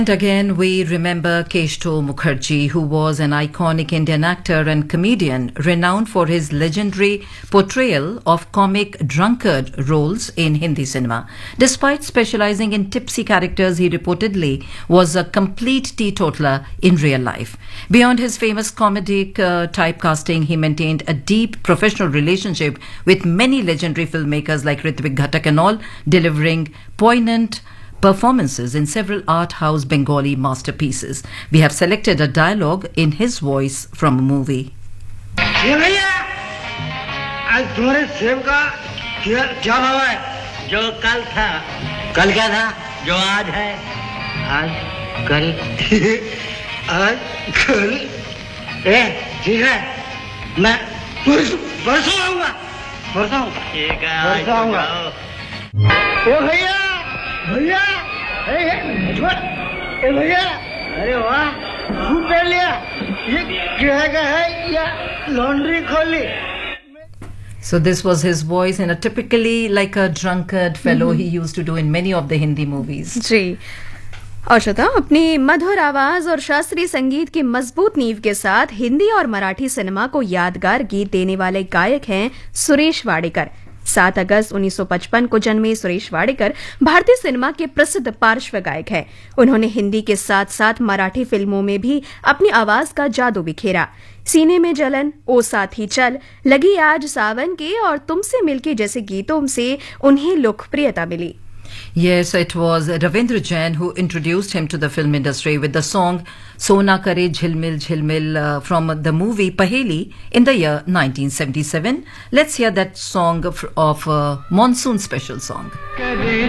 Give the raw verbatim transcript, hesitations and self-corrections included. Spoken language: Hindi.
And again, we remember Keshto Mukherjee, who was an iconic Indian actor and comedian renowned for his legendary portrayal of comic drunkard roles in Hindi cinema. Despite specializing in tipsy characters, he reportedly was a complete teetotaler in real life. Beyond his famous comedic uh, typecasting, he maintained a deep professional relationship with many legendary filmmakers like Ritwik Ghatak and all, delivering poignant performances in several art house Bengali masterpieces. We have selected a dialogue in his voice from a movie. ये भैया आज तुम्हारे सेब का क्या क्या भाव है? जो कल था। कल क्या था? जो आज है। आज कल आज कल ए ठीक है मैं परसों परसों आऊँगा परसों आऊँगा ठीक है परसों आऊँगा ए भैया भैया ए भैया अरे वाह सूट पहन लिया ये क्या का है या लॉन्ड्री खोली. So this was his voice in a typically like a drunkard fellow mm-hmm. he used to do in many of the Hindi movies. जी. और श्रोता, अपनी मधुर आवाज और शास्त्रीय संगीत की मजबूत नींव के साथ हिंदी और मराठी सिनेमा को यादगार गीत देने वाले गायक हैं सुरेश वाडेकर. सात अगस्त उन्नीस सौ पचपन को जन्मे सुरेश वाडेकर भारतीय सिनेमा के प्रसिद्ध पार्श्व गायक हैं. उन्होंने हिंदी के साथ साथ मराठी फिल्मों में भी अपनी आवाज का जादू बिखेरा. सीने में जलन, ओ साथी चल, लगी आज सावन के और तुमसे मिलके जैसे गीतों से उन्हें लोकप्रियता मिली. Yes, it was Ravindra Jain who introduced him to the film industry with the song Sona Kare Jhilmil Jhilmil uh, from the movie Paheli in the year nineteen seventy-seven. Let's hear that song of, of uh, Monsoon Special Song.